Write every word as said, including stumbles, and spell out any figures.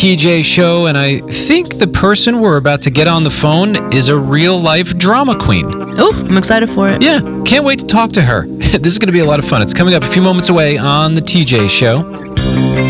T J Show, and I think the person we're about to get on the phone is a real-life drama queen. Oh, I'm excited for it. Yeah, can't wait to talk to her. This is going to be a lot of fun. It's coming up a few moments away on the T J Show.